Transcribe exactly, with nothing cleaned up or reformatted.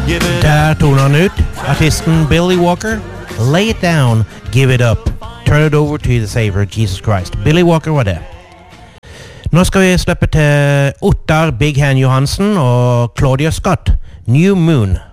Der toner han ut. Artisten Billy Walker. Lay it down, give it up. Turn it over to the Savior, Jesus Christ. Billy Walker var det. Nå skal vi slippe til Ottar Big Hand Johansen og Claudia Scott. New Moon.